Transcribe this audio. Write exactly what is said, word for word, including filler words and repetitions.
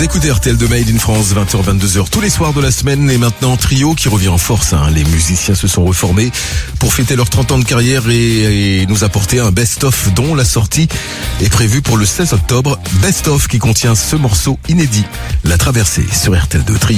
écoutez R T L de Made in France, vingt heures vingt-deux heures tous les soirs de la semaine. Et maintenant, Trio qui revient en force. Hein. Les musiciens se sont reformés pour fêter leurs trente ans de carrière et, et nous apporter un best-of dont la sortie est prévue pour le seize octobre. Best-of qui contient ce morceau inédit, La Traversée, sur R T L deux Trio.